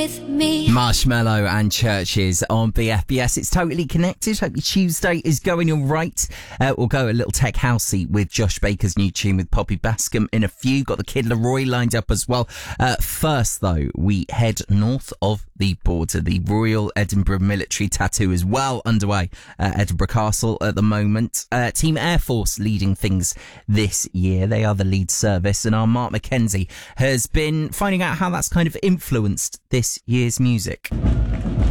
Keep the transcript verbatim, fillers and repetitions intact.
with me. Marshmallow and Churches on B F B S. It's totally connected. Hope your Tuesday is going all right. Uh, we'll go a little tech housey with Josh Baker's new tune with Poppy Bascom in a few. Got the Kid Laroi lined up as well. Uh, first, though, we head north of the border. The Royal Edinburgh Military Tattoo is well underway at Edinburgh Castle at the moment. Uh, Team Air Force leading things this year. They are the lead service, and our Mark McKenzie has been finding out how that's kind of influenced this year's music.